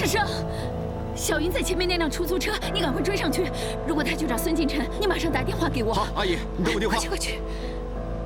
师生，小云在前面那辆出租车，你赶快追上去。如果他去找孙敬晨，你马上打电话给我。 好，阿姨，你等我电话。 快去快去！